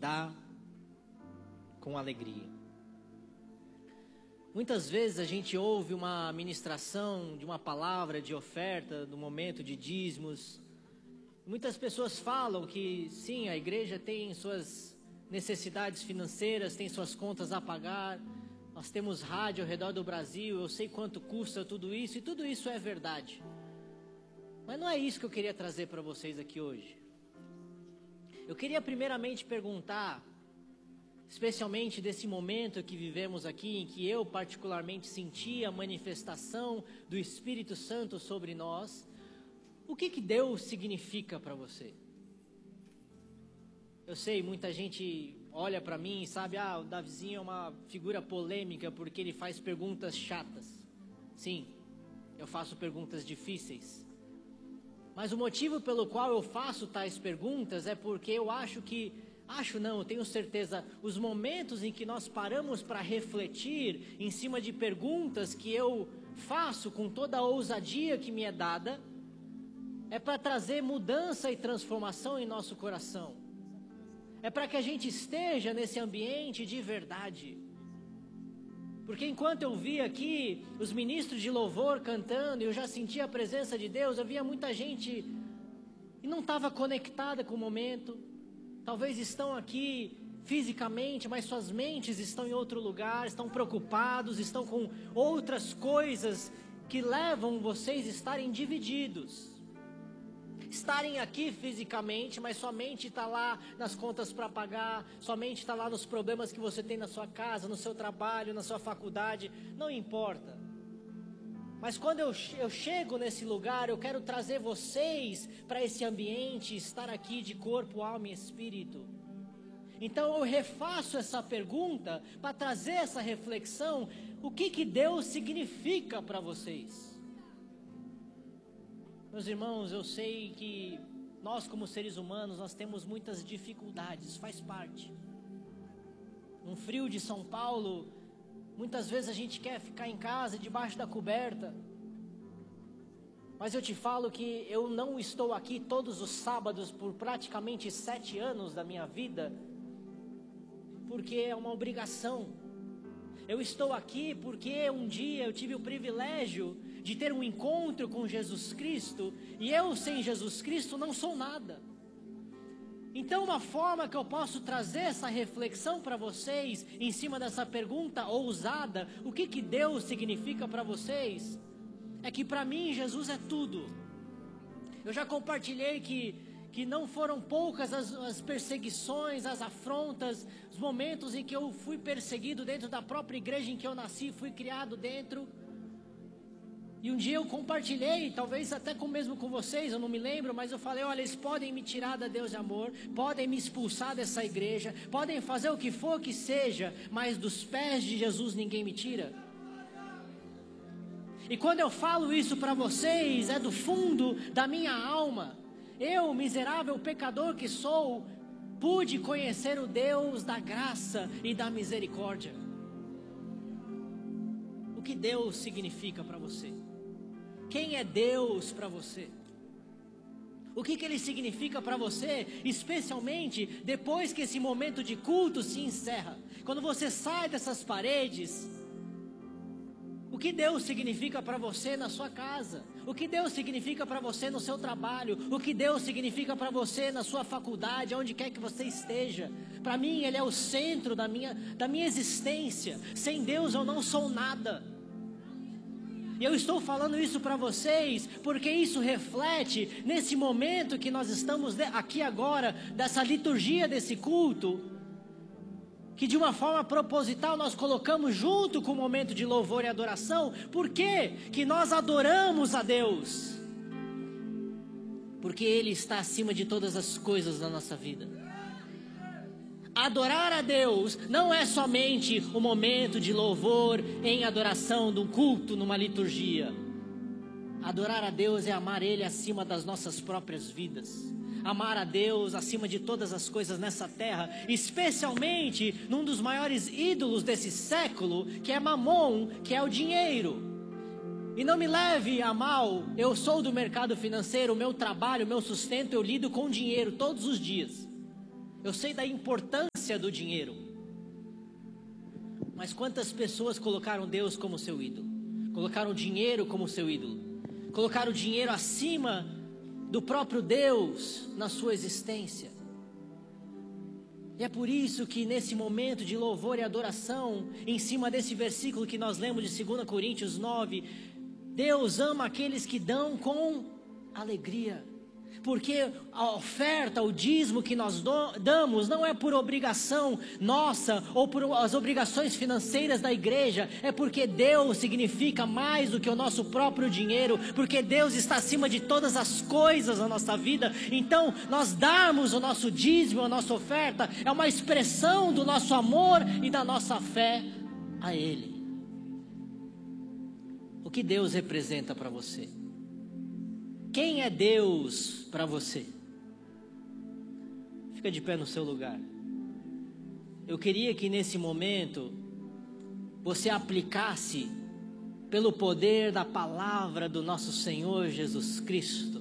dá com alegria. Muitas vezes a gente ouve uma ministração de uma palavra de oferta, no momento de dízimos. Muitas pessoas falam que sim, a igreja tem suas necessidades financeiras, tem suas contas a pagar. Nós temos rádio ao redor do Brasil, eu sei quanto custa tudo isso, e tudo isso é verdade. Mas não é isso que eu queria trazer para vocês aqui hoje. Eu queria primeiramente perguntar, especialmente desse momento que vivemos aqui, em que eu particularmente senti a manifestação do Espírito Santo sobre nós, o que Deus significa para você? Eu sei, muita gente olha para mim e sabe, o Davizinho é uma figura polêmica porque ele faz perguntas chatas. Sim, eu faço perguntas difíceis. Mas o motivo pelo qual eu faço tais perguntas é porque eu eu tenho certeza, os momentos em que nós paramos para refletir em cima de perguntas que eu faço com toda a ousadia que me é dada, é para trazer mudança e transformação em nosso coração. É para que a gente esteja nesse ambiente de verdade. Porque enquanto eu via aqui os ministros de louvor cantando, e eu já sentia a presença de Deus, eu via muita gente e não estava conectada com o momento. Talvez estão aqui fisicamente, mas suas mentes estão em outro lugar, estão preocupados, estão com outras coisas que levam vocês a estarem divididos. Estarem aqui fisicamente, mas sua mente está lá nas contas para pagar, sua mente está lá nos problemas que você tem na sua casa, no seu trabalho, na sua faculdade, não importa. Mas quando eu chego nesse lugar, eu quero trazer vocês para esse ambiente, estar aqui de corpo, alma e espírito. Então eu refaço essa pergunta para trazer essa reflexão, o que Deus significa para vocês? Meus irmãos, eu sei que nós como seres humanos, nós temos muitas dificuldades, faz parte. No frio de São Paulo, muitas vezes a gente quer ficar em casa, debaixo da coberta. Mas eu te falo que eu não estou aqui todos os sábados por praticamente 7 anos da minha vida, porque é uma obrigação. Eu estou aqui porque um dia eu tive o privilégio de ter um encontro com Jesus Cristo, e eu sem Jesus Cristo não sou nada. Então uma forma que eu posso trazer essa reflexão para vocês, em cima dessa pergunta ousada, o que Deus significa para vocês, é que para mim Jesus é tudo. Eu já compartilhei que não foram poucas as perseguições, as afrontas, os momentos em que eu fui perseguido dentro da própria igreja em que eu nasci, fui criado dentro. E um dia eu compartilhei, talvez até mesmo com vocês, eu não me lembro, mas eu falei, olha, eles podem me tirar da Deus de amor, podem me expulsar dessa igreja, podem fazer o que for que seja, mas dos pés de Jesus ninguém me tira. E quando eu falo isso para vocês, é do fundo da minha alma. Eu, miserável pecador que sou, pude conhecer o Deus da graça e da misericórdia. O que Deus significa para você? Quem é Deus para você? O que Ele significa para você, especialmente depois que esse momento de culto se encerra? Quando você sai dessas paredes, o que Deus significa para você na sua casa? O que Deus significa para você no seu trabalho? O que Deus significa para você na sua faculdade, onde quer que você esteja? Para mim Ele é o centro da minha existência. Sem Deus eu não sou nada. E eu estou falando isso para vocês, porque isso reflete nesse momento que nós estamos aqui agora, dessa liturgia desse culto, que de uma forma proposital nós colocamos junto com o momento de louvor e adoração. Por quê que nós adoramos a Deus? Porque Ele está acima de todas as coisas na nossa vida. Adorar a Deus não é somente o momento de louvor em adoração, do culto, numa liturgia. Adorar a Deus é amar Ele acima das nossas próprias vidas. Amar a Deus acima de todas as coisas nessa terra, especialmente num dos maiores ídolos desse século, que é Mamon, que é o dinheiro. E não me leve a mal, eu sou do mercado financeiro, o meu trabalho, o meu sustento, eu lido com dinheiro todos os dias. Eu sei da importância ganância do dinheiro. Mas quantas pessoas colocaram Deus como seu ídolo? Colocaram o dinheiro como seu ídolo? Colocaram o dinheiro acima do próprio Deus na sua existência? E é por isso que nesse momento de louvor e adoração, em cima desse versículo que nós lemos de 2 Coríntios 9, Deus ama aqueles que dão com alegria. Porque a oferta, o dízimo que nós damos não é por obrigação nossa ou por as obrigações financeiras da igreja. É porque Deus significa mais do que o nosso próprio dinheiro. Porque Deus está acima de todas as coisas na nossa vida. Então nós darmos o nosso dízimo, a nossa oferta, é uma expressão do nosso amor e da nossa fé a Ele. O que Deus representa para você? Quem é Deus para você? Fica de pé no seu lugar. Eu queria que nesse momento você aplicasse pelo poder da palavra do nosso Senhor Jesus Cristo.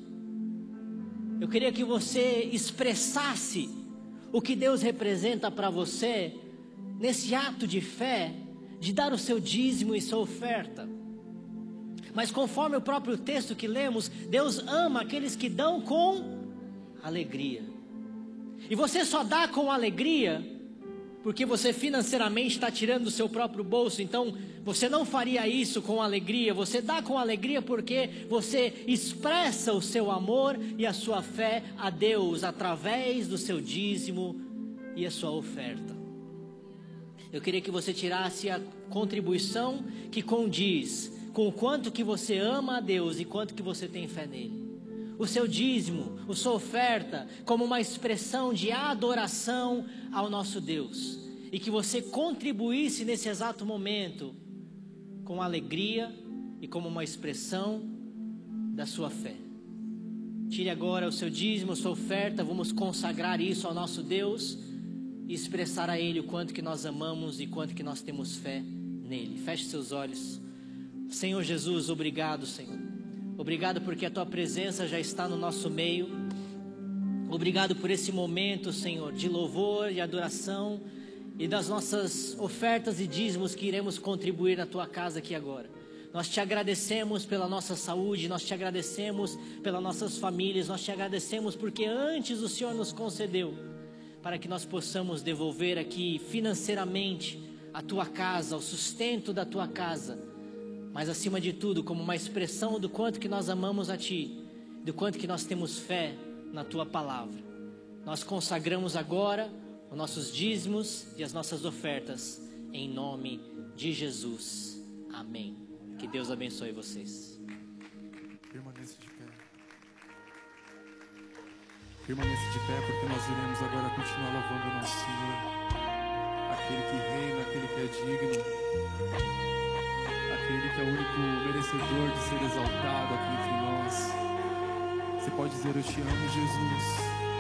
Eu queria que você expressasse o que Deus representa para você nesse ato de fé, de dar o seu dízimo e sua oferta. Mas conforme o próprio texto que lemos, Deus ama aqueles que dão com alegria. E você só dá com alegria porque você financeiramente está tirando do seu próprio bolso. Então você não faria isso com alegria. Você dá com alegria porque você expressa o seu amor e a sua fé a Deus através do seu dízimo e a sua oferta. Eu queria que você tirasse a contribuição que condiz com o quanto que você ama a Deus e quanto que você tem fé nele. O seu dízimo, a sua oferta, como uma expressão de adoração ao nosso Deus. E que você contribuísse nesse exato momento com alegria e como uma expressão da sua fé. Tire agora o seu dízimo, a sua oferta, vamos consagrar isso ao nosso Deus e expressar a Ele o quanto que nós amamos e quanto que nós temos fé nele. Feche seus olhos. Senhor Jesus, obrigado, Senhor. Obrigado porque a Tua presença já está no nosso meio. Obrigado por esse momento, Senhor, de louvor e adoração e das nossas ofertas e dízimos que iremos contribuir na Tua casa aqui agora. Nós te agradecemos pela nossa saúde, nós te agradecemos pelas nossas famílias, nós te agradecemos porque antes o Senhor nos concedeu para que nós possamos devolver aqui financeiramente a Tua casa, o sustento da Tua casa. Mas acima de tudo, como uma expressão do quanto que nós amamos a Ti, do quanto que nós temos fé na Tua palavra. Nós consagramos agora os nossos dízimos e as nossas ofertas, em nome de Jesus. Amém. Que Deus abençoe vocês. Permaneça de pé. Permaneça de pé, porque nós iremos agora continuar louvando o nosso Senhor, aquele que reina, aquele que é digno, aquele que é o único merecedor de ser exaltado aqui entre nós. Você pode dizer: eu te amo, Jesus.